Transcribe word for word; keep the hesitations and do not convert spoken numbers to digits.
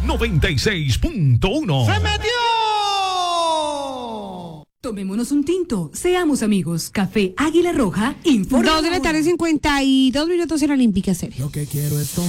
noventa y seis punto uno. ¡Se metió! Tomémonos un tinto, seamos amigos. Café Águila Roja, informa. Dos de la tarde, cincuenta y dos minutos en la Olímpica Serie. Lo que quiero es tomar.